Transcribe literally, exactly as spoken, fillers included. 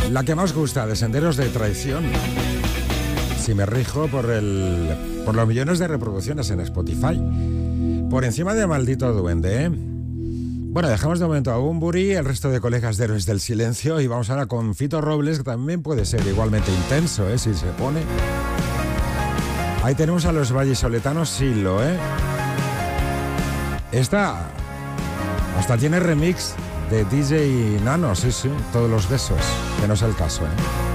La que más gusta, de Senderos de Traición. Si me rijo por, el, por los millones de reproducciones en Spotify. Por encima de Maldito Duende, ¿eh? Bueno, dejamos de momento a Bunbury, el resto de colegas de Héroes del Silencio, y vamos ahora con Fito Robles, que también puede ser igualmente intenso, ¿eh? Si se pone. Ahí tenemos a los vallisoletanos Silo, ¿eh? Esta hasta tiene remix de D J Nano, sí, sí, todos los besos, que no es el caso, ¿eh?